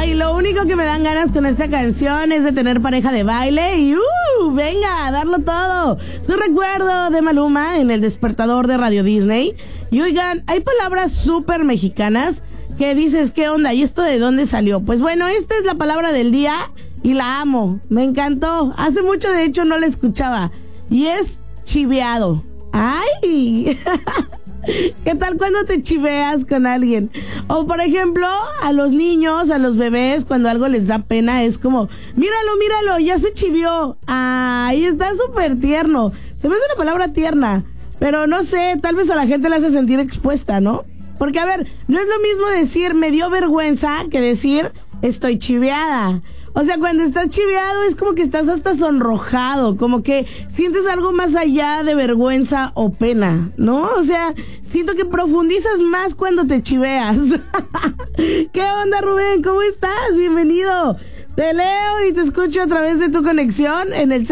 Ay, lo único que me dan ganas con esta canción es de tener pareja de baile y venga, a darlo todo. Tu recuerdo de Maluma en El Despertador de Radio Disney. Y oigan, hay palabras súper mexicanas que dices, ¿qué onda? ¿Y esto de dónde salió? Pues bueno, esta es la palabra del día y la amo. Me encantó. Hace mucho, de hecho, no la escuchaba. Y es chiveado. ¡Ay! ¿Qué tal cuando te chiveas con alguien? O por ejemplo, a los niños, a los bebés, cuando algo les da pena, es como, míralo, ya se chivió. Ay, está súper tierno. Se me hace una palabra tierna, pero no sé, tal vez a la gente le hace sentir expuesta, ¿no? Porque a ver, no es lo mismo decir me dio vergüenza que decir estoy chiveada. O sea, cuando estás chiveado es como que estás hasta sonrojado, como que sientes algo más allá de vergüenza o pena, ¿no? O sea, siento que profundizas más cuando te chiveas. ¿Qué onda, Rubén? ¿Cómo estás? Bienvenido. Te leo y te escucho a través de tu conexión en el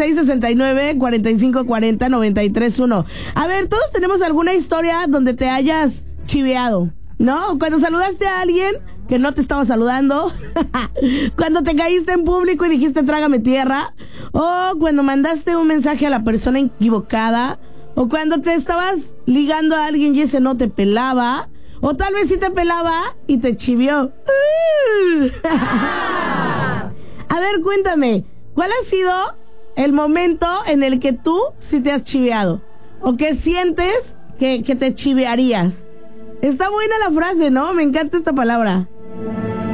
669-4540-931. A ver, todos tenemos alguna historia donde te hayas chiveado, ¿no? Cuando saludaste a alguien que no te estaba saludando, cuando te caíste en público y dijiste trágame tierra, o cuando mandaste un mensaje a la persona equivocada, o cuando te estabas ligando a alguien y ese no te pelaba, o tal vez sí te pelaba y te chivió. A ver, cuéntame, ¿cuál ha sido el momento en el que tú sí te has chiveado? ¿O que sientes que te chivearías? Está buena la frase, ¿no? Me encanta esta palabra.